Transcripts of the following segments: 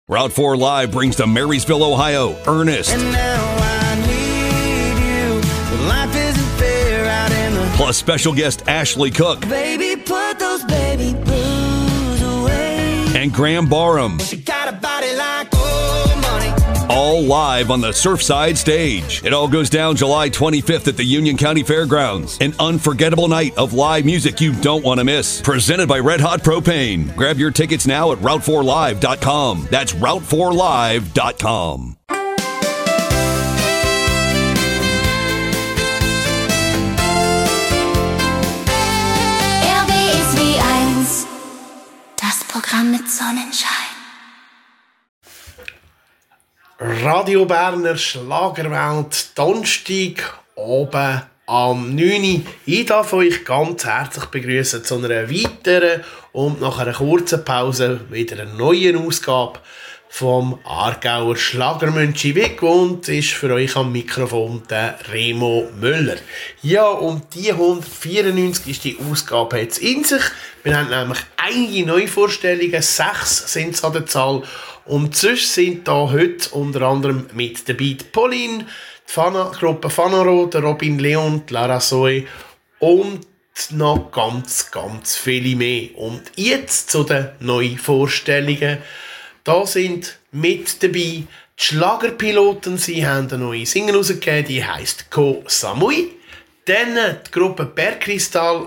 Route 4 Live brings to Marysville, Ohio, Ernest. And now I need you. Life isn't fair out in the... Plus special guest Ashley Cook. Baby, put those baby blues away. And Graham Barham. She got a body like old money. All live on the Surfside stage. It all goes down July 25th at the Union County Fairgrounds. An unforgettable night of live music you don't want to miss. Presented by Red Hot Propane. Grab your tickets now at Route4Live.com. That's Route4Live.com. RBSW 1. Das Programm mit Sonnenschein. Radio Berner Schlagerwelt, Donnerstag oben am 9 Uhr. Ich darf euch ganz herzlich begrüßen zu einer weiteren und nach einer kurzen Pause wieder einer neuen Ausgabe vom Aargauer Schlagermönchi. Wie gewohnt ist für euch am Mikrofon der Remo Müller. Ja, und die 194. Ausgabe hat es in sich. Wir haben nämlich einige Neuvorstellungen, 6 sind es an der Zahl. Und sonst sind da heute unter anderem mit dabei die Pauline, die Gruppe Fanaro, der Robin Leon, die Lara Zoe und noch ganz, ganz viele mehr. Und jetzt zu den Neuvorstellungen. Da sind mit dabei die Schlagerpiloten. Sie haben eine neue Single rausgegeben, die heisst Ko Samui. Dann die Gruppe Bergkristall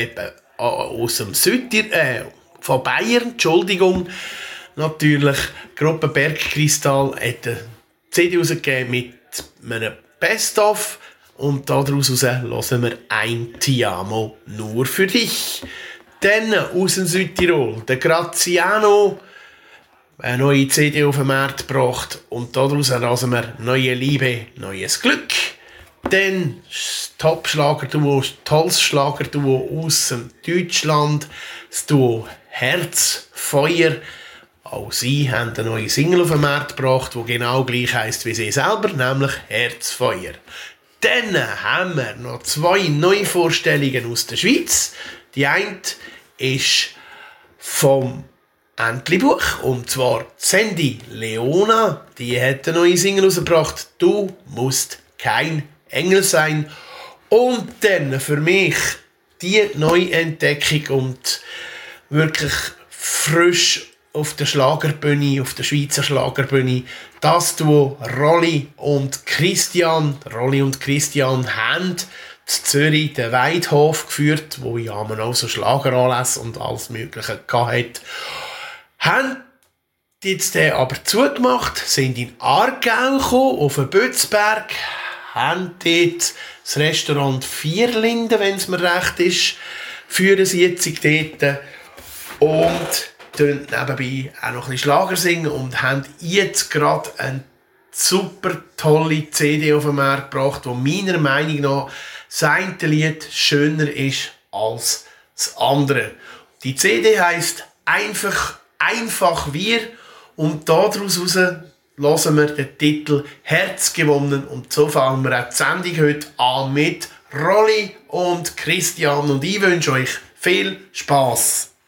aus dem von Bayern, Entschuldigung. Natürlich, die Gruppe Bergkristall hat eine CD rausgegeben mit einem Best-of und daraus hören wir ein Tiamo nur für dich. Dann aus dem Südtirol, der Graziano, eine neue CD auf den Markt gebracht und daraus hören wir Neue Liebe, neues Glück. Dann das Top-Schlagerduo, tolles Schlagerduo aus Deutschland, das Duo Herz, Feuer. Auch sie haben eine neue Single auf den Markt gebracht, die genau gleich heisst wie sie selber, nämlich Herzfeuer. Dann haben wir noch 2 Neuvorstellungen aus der Schweiz. Die eine ist vom Entlebuch, und zwar Sandy Leona. Die hat eine neue Single rausgebracht, «Du musst kein Engel sein». Und dann für mich die Neuentdeckung und wirklich frisch auf der Schlagerbühne, auf der Schweizer Schlagerbühne, das Duo Rolli und Christian. Rolli und Christian haben in Zürich den Weidhof geführt, wo ja man auch so Schlageranlässe und alles Mögliche hatte. Haben jetzt den aber zugemacht, sind in Aargau gekommen, auf den Bützberg, haben dort das Restaurant Vierlinden, wenn es mir recht ist, führen sie jetzt dort und nebenbei auch noch ein bisschen Schlager singen und haben jetzt gerade eine super tolle CD auf den Markt gebracht, die meiner Meinung nach sein Lied schöner ist als das andere. Die CD heisst Einfach wir und daraus hören wir den Titel Herz gewonnen und so fangen wir auch die Sendung heute an mit Rolli und Christian und ich wünsche euch viel Spass.